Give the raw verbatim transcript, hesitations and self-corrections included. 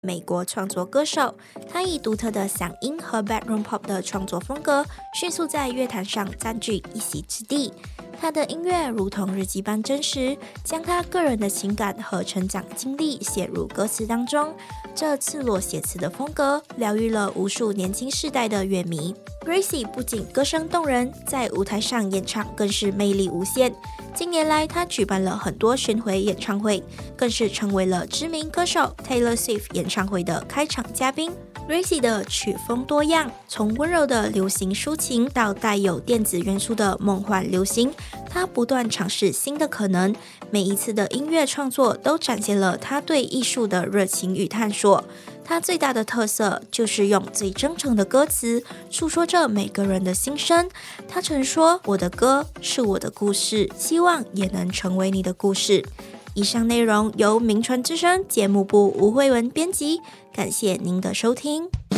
美国创作歌手，他以独特的嗓音和 bedroom pop 的创作风格，迅速在乐坛上占据一席之地。他的音乐如同日记般真实，将他个人的情感和成长经历写入歌词当中。这赤裸写词的风格，疗愈了无数年轻世代的乐迷。Gracie 不仅歌声动人，在舞台上演唱更是魅力无限。近年来，他举办了很多巡回演唱会，更是成为了知名歌手 Taylor Swift 演唱会的开场嘉宾。Gracie 的曲风多样，从温柔的流行抒情到带有电子元素的梦幻流行，他不断尝试新的可能。每一次的音乐创作都展现了他对艺术的热情与探索。他最大的特色就是用最真诚的歌词诉说着每个人的心声。他曾说：“我的歌是我的故事，希望也能成为你的故事。”以上内容由名传之声节目部吴慧文编辑，感谢您的收听。